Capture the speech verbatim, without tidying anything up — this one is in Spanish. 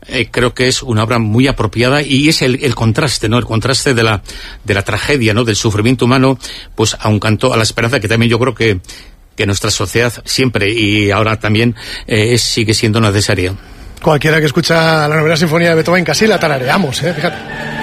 eh, creo que es una obra muy apropiada, y es el, el contraste, ¿no? El contraste de la, de la tragedia, ¿no? Del sufrimiento humano, pues a un canto a la esperanza, que también yo creo que, que nuestra sociedad siempre y ahora también eh, es, sigue siendo necesaria. Cualquiera que escucha la novena sinfonía de Beethoven casi la tarareamos, ¿eh? Fíjate.